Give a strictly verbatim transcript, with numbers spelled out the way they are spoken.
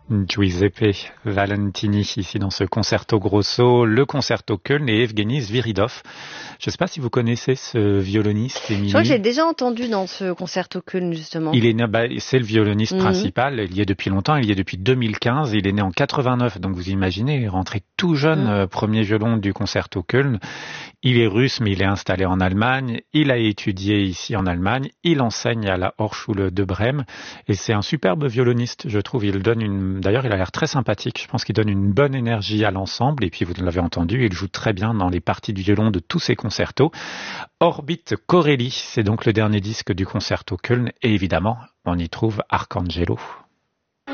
Giuseppe Valentini, ici dans ce concerto grosso, le concerto Köln et Evgeny Sviridov. Je ne sais pas si vous connaissez ce violoniste, Émilie. Je crois que j'ai déjà entendu dans ce concerto Köln, justement. Il est né, bah, c'est le violoniste mmh. principal, il y est depuis longtemps, il y est depuis deux mille quinze, il est né en quatre-vingt-neuf, donc vous imaginez, il est rentré tout jeune, mmh. euh, premier violon du concerto Köln. Il est russe, mais il est installé en Allemagne, il a étudié ici en Allemagne, il enseigne à la Hochschule de Brême, et c'est un superbe violoniste, je trouve. Il donne une, d'ailleurs, il a l'air très sympathique, je pense qu'il donne une bonne énergie à l'ensemble, et puis vous l'avez entendu, il joue très bien dans les parties du violon de tous ses concertos. Orbit Corelli, c'est donc le dernier disque du concerto Köln, et évidemment, on y trouve Arcangelo.